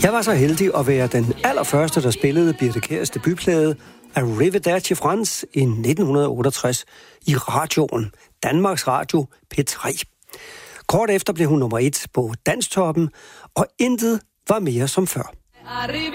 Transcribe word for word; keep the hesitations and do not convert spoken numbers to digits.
Jeg var så heldig at være den allerførste, der spillede Birthe Kjærs debutplade Arrivederci France i nitten otteogtres i radioen, Danmarks Radio P tre. Kort efter blev hun nummer et på Danstoppen, og intet var mere som før.